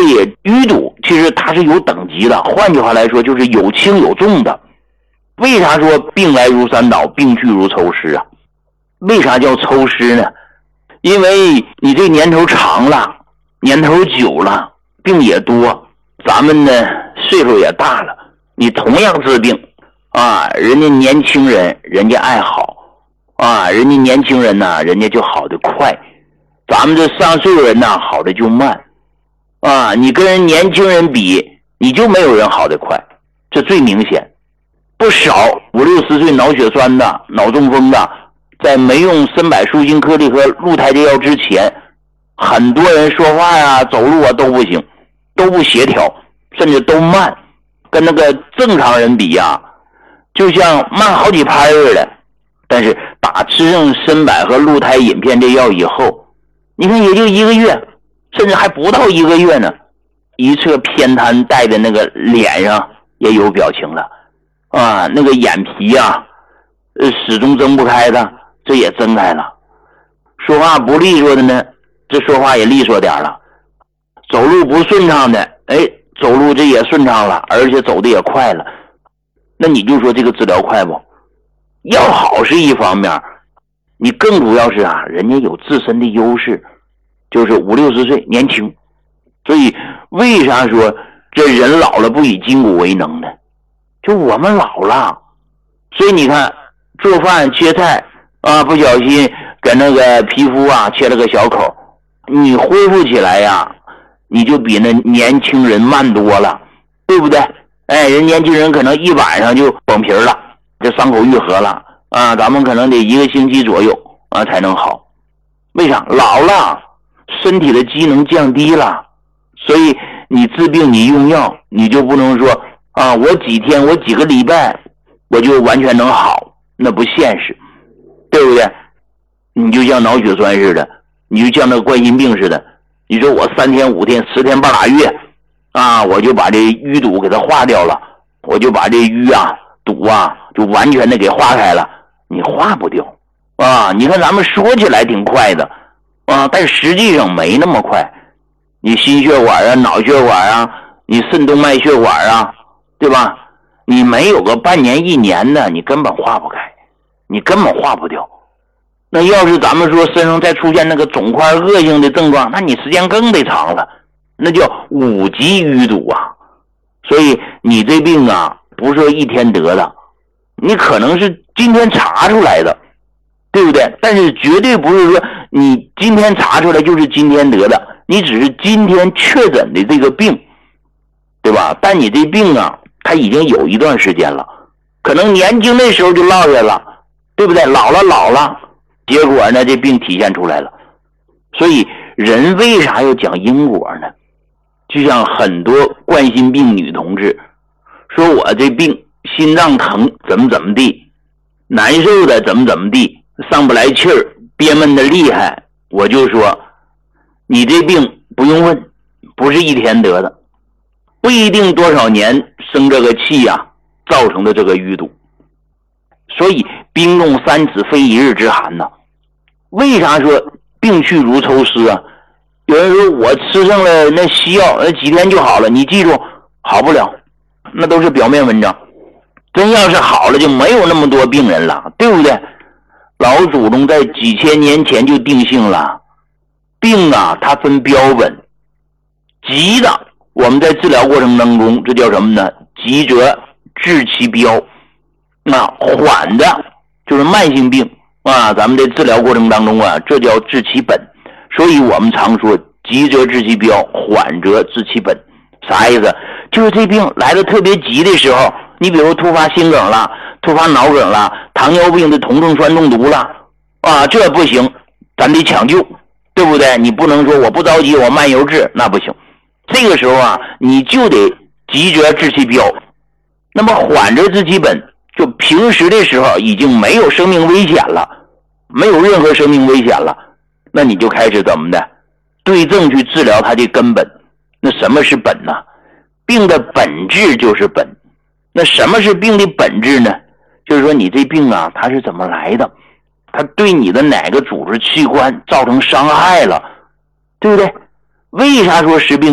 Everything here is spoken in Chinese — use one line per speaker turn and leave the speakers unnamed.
以淤堵其实它是有等级的，换句话来说就是有轻有重的。为啥说病来如山倒，病去如抽丝啊？为啥叫抽丝呢？因为你这年头长了，年头久了，病也多，咱们呢岁数也大了，你同样治病啊，人家年轻人人家爱好啊，人家年轻人呢人家就好得快，咱们这上岁数人呢好的就慢啊，你跟人年轻人比，你就没有人好得快，这最明显。不少50、60岁脑血栓的、脑中风的，在没用参柏舒筋颗粒和鹿胎介药之前，很多人说话呀、走路啊都不行，都不协调，甚至都慢，跟那个正常人比呀，就像慢好几拍似的。但是打吃上参柏和鹿胎引片这药以后，你看也就1个月，甚至还不到1个月呢，一侧偏瘫带的那个脸上也有表情了啊，那个眼皮啊始终睁不开的，这也睁开了。说话不利索的呢，这说话也利索点了。走路不顺畅的，走路这也顺畅了，而且走的也快了。那你就说这个治疗快不？药好是一方面，你更主要是啊，人家有自身的优势，就是50、60岁年轻。所以为啥说这人老了不以筋骨为能呢？就我们老了，所以你看做饭切菜啊，不小心给那个皮肤啊切了个小口，你恢复起来呀，你就比那年轻人慢多了，对不对？人年轻人可能一晚上就崩皮了，这伤口愈合了啊，咱们可能得1个星期左右啊才能好。为啥？老了，身体的机能降低了，所以你治病你用药，你就不能说啊，我几天我几个礼拜我就完全能好，那不现实，对不对？你就像脑血栓似的，你就像那个冠心病似的，你说我3天5天10天半拉月啊，我就把这淤堵给它化掉了，我就把这淤啊堵啊就完全的给化开了，你化不掉啊。你看咱们说起来挺快的啊，但实际上没那么快。你心血管啊、脑血管啊、你肾动脉血管啊，对吧？你没有个半年1年的，你根本化不开，你根本化不掉。那要是咱们说身上再出现那个肿块恶性的症状，那你时间更得长了，那叫5级淤堵啊。所以你这病啊不是说一天得的，你可能是今天查出来的，对不对？但是绝对不是说你今天查出来就是今天得的，你只是今天确诊的这个病，对吧？但你这病啊它已经有一段时间了，可能年轻的时候就落下了，对不对？老了，结果呢这病体现出来了。所以人为啥要讲因果呢？就像很多冠心病女同志说，我这病心脏疼怎么地，难受的怎么地，上不来气儿，憋闷的厉害，我就说你这病不用问，不是一天得的，不一定多少年生这个气啊造成的这个淤堵。所以冰冻3尺非一日之寒呢。为啥说病去如抽丝啊？有人说我吃上了那西药，那几天就好了，你记住，好不了，那都是表面文章。真要是好了，就没有那么多病人了，对不对？老祖宗在几千年前就定性了，病啊它分标本，急的我们在治疗过程当中，这叫什么呢？急则治其标。那缓的就是慢性病啊，咱们在治疗过程当中啊，这叫治其本。所以我们常说急则治其标，缓则治其本。啥意思？就是这病来的特别急的时候，你比如突发心梗了，突发脑梗了，糖尿病的酮症酸中毒了啊，这不行，咱得抢救，对不对？你不能说我不着急，我慢悠治，那不行。这个时候啊，你就得急则治其标。那么缓则治其本，就平时的时候已经没有生命危险了，没有任何生命危险了，那你就开始怎么的？对症去治疗它的根本。那什么是本呢？病的本质就是本。那什么是病的本质呢？就是说你这病啊，它是怎么来的？它对你的哪个组织器官造成伤害了，对不对？为啥说实病